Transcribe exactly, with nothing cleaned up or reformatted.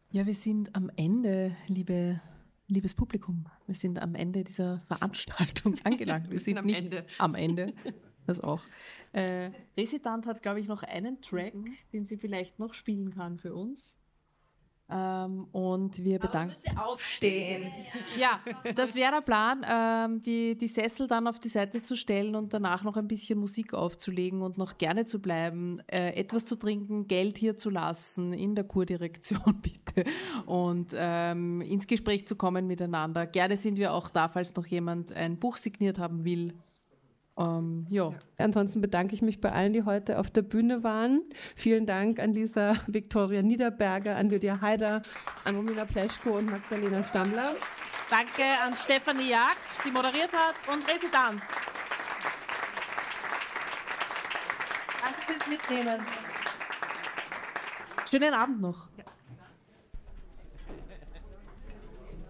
Ja, wir sind am Ende, liebe, liebes Publikum. Wir sind am Ende dieser Veranstaltung angelangt. Wir sind am nicht Ende. am Ende. Das auch. Äh, Resitant hat, glaube ich, noch einen Track, mhm. den sie vielleicht noch spielen kann für uns. Ähm, und wir bedanken uns. Aufstehen. Ja, das wäre der Plan, ähm, die, die Sessel dann auf die Seite zu stellen und danach noch ein bisschen Musik aufzulegen und noch gerne zu bleiben, äh, etwas zu trinken, Geld hier zu lassen, in der Kurdirektion bitte und ähm, ins Gespräch zu kommen miteinander. Gerne sind wir auch da, falls noch jemand ein Buch signiert haben will. Ähm, ja. Ja. Ansonsten bedanke ich mich bei allen, die heute auf der Bühne waren. Vielen Dank an Lisa Viktoria Niederberger, an Lydia Haider, an Romina Pleschko und Magdalena Stammler. Danke an Stefanie Jagd, die moderiert hat, und Resitant. Danke fürs Mitnehmen. Schönen Abend noch. Ja.